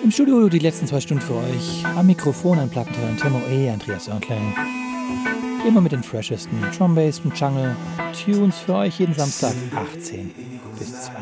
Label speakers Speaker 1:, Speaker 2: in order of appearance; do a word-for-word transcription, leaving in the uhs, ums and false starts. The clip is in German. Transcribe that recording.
Speaker 1: Im Studio die letzten zwei Stunden für euch. Am Mikrofon ein Plattenteller Timo E., Andreas Oerklein. Immer mit den freshesten Drum Bass und Jungle Tunes für euch jeden Samstag achtzehn bis zwei.